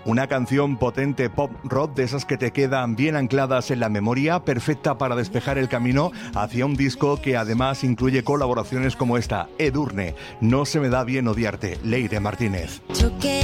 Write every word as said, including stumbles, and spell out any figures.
Una canción potente pop rock de esas que te quedan bien ancladas en la memoria, perfecta para despejar el camino hacia un disco que además incluye colaboraciones como esta, Edurne, No se me da bien odiarte, Leire Martínez.